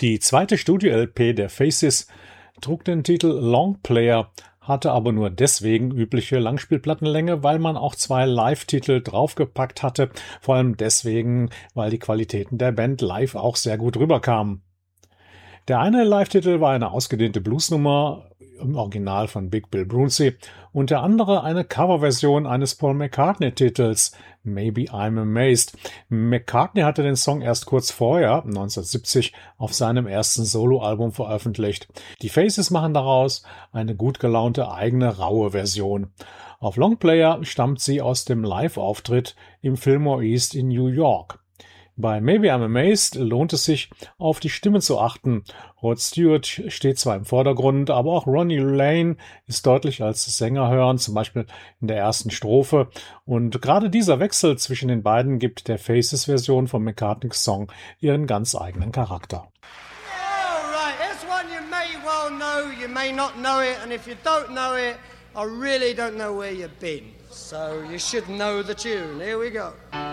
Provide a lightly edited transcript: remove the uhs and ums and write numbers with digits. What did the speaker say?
Die zweite Studio-LP der Faces trug den Titel Long Player, hatte aber nur deswegen übliche Langspielplattenlänge, weil man auch 2 Live-Titel draufgepackt hatte, vor allem deswegen, weil die Qualitäten der Band live auch sehr gut rüberkamen. Der eine Live-Titel war eine ausgedehnte Bluesnummer, im Original von Big Bill Brunsey, und der andere eine Coverversion eines Paul McCartney-Titels, Maybe I'm Amazed. McCartney hatte den Song erst kurz vorher, 1970, auf seinem ersten Soloalbum veröffentlicht. Die Faces machen daraus eine gut gelaunte eigene raue Version. Auf Longplayer stammt sie aus dem Live-Auftritt im Fillmore East in New York. Bei Maybe I'm Amazed lohnt es sich, auf die Stimme zu achten. Rod Stewart steht zwar im Vordergrund, aber auch Ronnie Lane ist deutlich als Sänger hören, zum Beispiel in der ersten Strophe. Und gerade dieser Wechsel zwischen den beiden gibt der Faces-Version von McCartneys Song ihren ganz eigenen Charakter. Yeah, right. Here's one you may well know, you may not know it, and if you don't know it, I really don't know where you've been. So you should know the tune. Here we go.